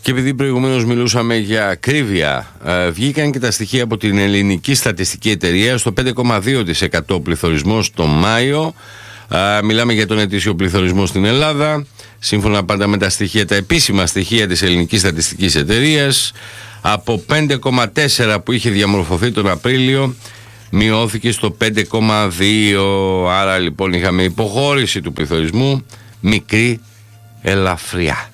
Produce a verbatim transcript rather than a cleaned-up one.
Και επειδή προηγουμένως μιλούσαμε για ακρίβεια, ε, βγήκαν και τα στοιχεία από την Ελληνική Στατιστική Εταιρεία στο πέντε κόμμα δύο τοις εκατό πληθωρισμός το Μάιο. Ε, μιλάμε για τον ετήσιο πληθωρισμό στην Ελλάδα. Σύμφωνα πάντα με τα στοιχεία, τα επίσημα στοιχεία της Ελληνικής Στατιστικής Εταιρείας, από πέντε κόμμα τέσσερα που είχε διαμορφωθεί τον Απρίλιο, μειώθηκε στο πέντε κόμμα δύο. Άρα λοιπόν είχαμε υποχώρηση του πληθωρισμού, μικρή, ελαφριά.